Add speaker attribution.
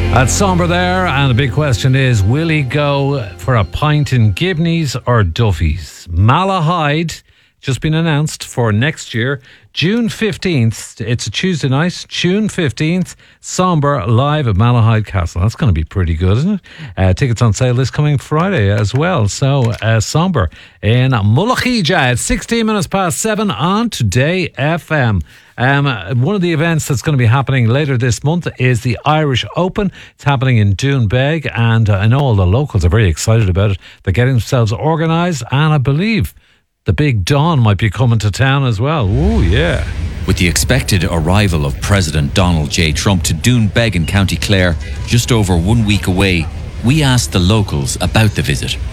Speaker 1: That's Somber there, and the big question is, will he go for a pint in Gibney's or Duffy's? Malahide just been announced for next year, June 15th. It's a Tuesday night, June 15th, Somber live at Malahide Castle. That's going to be pretty good, isn't it? Tickets on sale this coming Friday as well. So, Somber in Mullaghija at 16 minutes past 7 on Today FM. One of the events that's going to be happening later this month is the Irish Open. It's happening in Doonbeg, and I know all the locals are very excited about it. They're getting themselves organised, and I believe the big Don might be coming to town as well. Ooh, yeah.
Speaker 2: With the expected arrival of President Donald J. Trump to Doonbeg in County Clare just over 1 week away, we asked the locals about the visit.